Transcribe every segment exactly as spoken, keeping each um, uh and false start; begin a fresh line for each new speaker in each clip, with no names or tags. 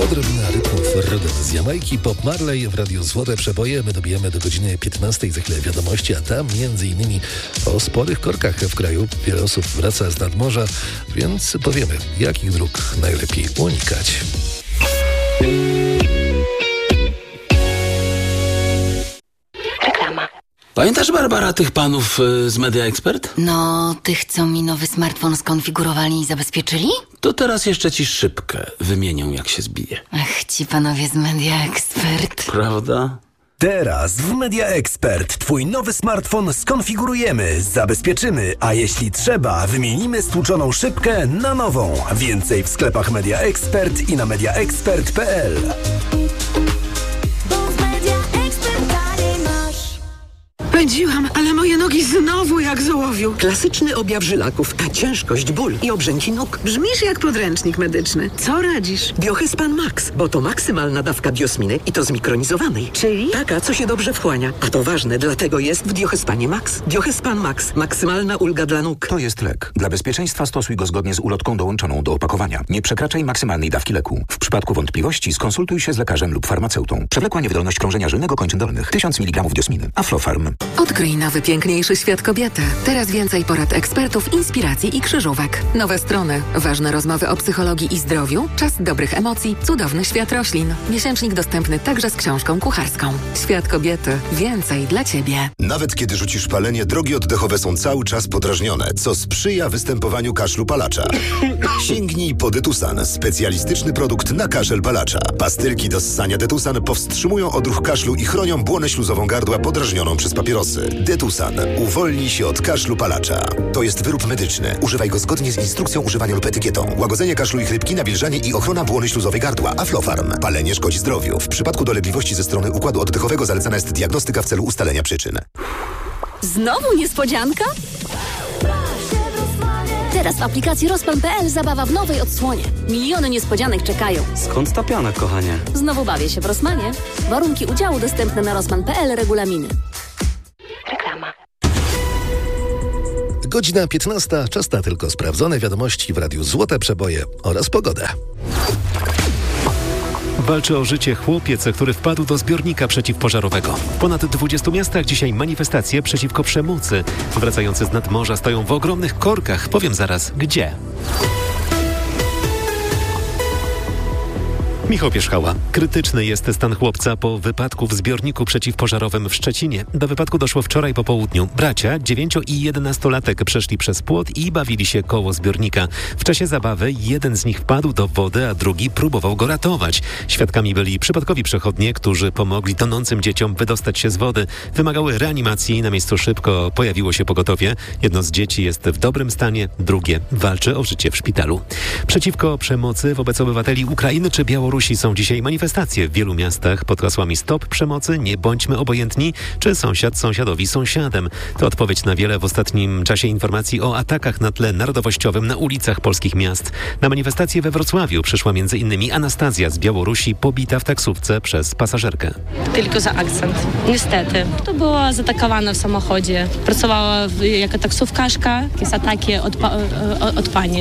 Odrobina rytmów rodem z Jamajki. Bob Marley w Radiu Złote Przeboje. My dobijamy do godziny piętnastej. Za chwilę wiadomości, a tam między innymi o sporych korkach w kraju. Wiele osób wraca z nadmorza, więc powiemy, jakich dróg najlepiej unikać.
Reklama.
Pamiętasz, Barbara, tych panów y, z Media Expert?
No, tych, co mi nowy smartfon skonfigurowali i zabezpieczyli?
To teraz jeszcze ci szybkę wymienią, jak się zbije.
Ach, ci panowie z Media Expert.
Prawda?
Teraz w Media Expert twój nowy smartfon skonfigurujemy, zabezpieczymy, a jeśli trzeba, wymienimy stłuczoną szybkę na nową. Więcej w sklepach Media Expert i na media expert kropka p l.
Pędziłam, ale moje nogi znowu jak z ołowiu. Klasyczny objaw żylaków, a ciężkość, ból i obrzęki nóg. Brzmisz jak podręcznik medyczny. Co radzisz? Biohyspan Max, bo to maksymalna dawka biosminy i to zmikronizowanej. Czyli? Taka, co się dobrze wchłania. A to ważne, dlatego jest w Biohyspanie Max. Biohyspan Max. Maksymalna ulga dla nóg.
To jest lek. Dla bezpieczeństwa stosuj go zgodnie z ulotką dołączoną do opakowania. Nie przekraczaj maksymalnej dawki leku. W przypadku wątpliwości skonsultuj się z lekarzem lub farmaceutą. Przewlekła niewydolność krążenia żylnego kończyn dolnych. tysiąc miligramów biosminy. Aflofarm.
Odkryj nowy, piękniejszy świat kobiety. Teraz więcej porad ekspertów, inspiracji i krzyżówek. Nowe strony, ważne rozmowy o psychologii i zdrowiu, czas dobrych emocji, cudowny świat roślin. Miesięcznik dostępny także z książką kucharską. Świat kobiety. Więcej dla Ciebie.
Nawet kiedy rzucisz palenie, drogi oddechowe są cały czas podrażnione, co sprzyja występowaniu kaszlu palacza. Sięgnij po Detusan, specjalistyczny produkt na kaszel palacza. Pastylki do ssania Detusan powstrzymują odruch kaszlu i chronią błonę śluzową gardła podrażnioną przez papierosy. Detusan. Uwolnij się od kaszlu palacza. To jest wyrób medyczny. Używaj go zgodnie z instrukcją używania lub etykietą. Łagodzenie kaszlu i chrypki, nawilżanie i ochrona błony śluzowej gardła. Aflofarm. Palenie szkodzi zdrowiu. W przypadku dolegliwości ze strony układu oddechowego zalecana jest diagnostyka w celu ustalenia przyczyn.
Znowu niespodzianka? Teraz w aplikacji Rozpan kropka p l zabawa w nowej odsłonie. Miliony niespodzianek czekają.
Skąd ta piana, kochanie?
Znowu bawię się w Rosmanie. Warunki udziału dostępne na rozpan kropka p l, regulaminy.
Reklama.
Godzina piętnasta. Czas na tylko sprawdzone wiadomości w Radiu Złote Przeboje oraz pogodę.
Walczy o życie chłopiec, który wpadł do zbiornika przeciwpożarowego. W ponad dwudziestu miastach dzisiaj manifestacje przeciwko przemocy. Wracający z nadmorza stoją w ogromnych korkach. Powiem zaraz gdzie. Michał Pierzchała. Krytyczny jest stan chłopca po wypadku w zbiorniku przeciwpożarowym w Szczecinie. Do wypadku doszło wczoraj po południu. Bracia, dziewięcio i jedenastolatek, przeszli przez płot i bawili się koło zbiornika. W czasie zabawy jeden z nich wpadł do wody, a drugi próbował go ratować. Świadkami byli przypadkowi przechodnie, którzy pomogli tonącym dzieciom wydostać się z wody. Wymagały reanimacji. Na miejscu szybko pojawiło się pogotowie. Jedno z dzieci jest w dobrym stanie, drugie walczy o życie w szpitalu. Przeciwko przemocy wobec obywateli Ukrainy czy Białorusi są dzisiaj manifestacje w wielu miastach pod hasłami Stop przemocy, nie bądźmy obojętni, czy sąsiad sąsiadowi sąsiadem. To odpowiedź na wiele w ostatnim czasie informacji o atakach na tle narodowościowym na ulicach polskich miast. Na manifestację we Wrocławiu przyszła między innymi Anastazja z Białorusi, pobita w taksówce przez pasażerkę.
Tylko za akcent. Niestety. To była zaatakowana w samochodzie. Pracowała w, jako taksówkarka. Jakieś ataki od, pa, od, od pani.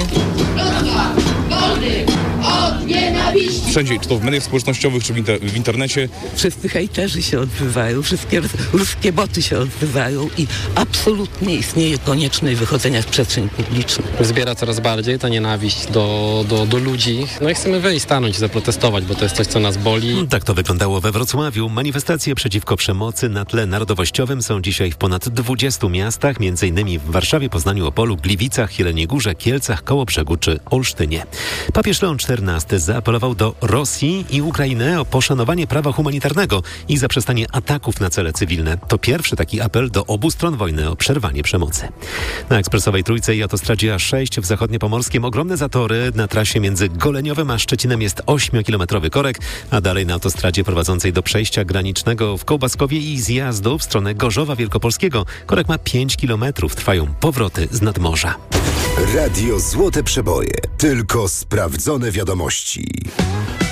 Wszędzie, czy to w mediach społecznościowych, czy w, inter- w internecie.
Wszyscy hejterzy się odbywają, wszystkie ruskie boty się odbywają i absolutnie istnieje konieczność wychodzenia w przestrzeń publiczną.
Zbiera coraz bardziej ta nienawiść do, do, do ludzi. No i chcemy wyjść, stanąć, zaprotestować, bo to jest coś, co nas boli.
Tak to wyglądało we Wrocławiu. Manifestacje przeciwko przemocy na tle narodowościowym są dzisiaj w ponad dwudziestu miastach, między innymi w Warszawie, Poznaniu, Opolu, Gliwicach, Jeleniej Górze, Kielcach, Kołobrzegu czy Olsztynie. Papież Leon czternasty zaapelował do Rosji i Ukrainy o poszanowanie prawa humanitarnego i zaprzestanie ataków na cele cywilne. To pierwszy taki apel do obu stron wojny o przerwanie przemocy. Na ekspresowej Trójce i autostradzie A sześć w Zachodniopomorskiem ogromne zatory. Na trasie między Goleniowem a Szczecinem jest ośmiokilometrowy korek, a dalej na autostradzie prowadzącej do przejścia granicznego w Kołbaskowie i zjazdu w stronę Gorzowa Wielkopolskiego korek ma pięć kilometrów. Trwają powroty z nadmorza.
Radio Złote Przeboje. Tylko sprawdzone wiadomości.